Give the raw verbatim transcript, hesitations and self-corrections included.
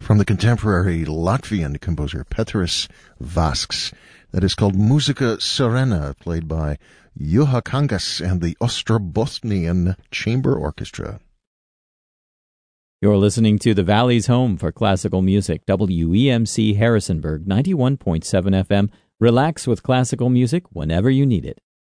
from the contemporary Latvian composer Petras Vasks. That is called Musica Serena, played by Juha Kangas and the Ostrobotnian Chamber Orchestra. You're listening to the Valley's home for classical music, W E M C Harrisonburg, ninety-one point seven F M. Relax with classical music whenever you need it.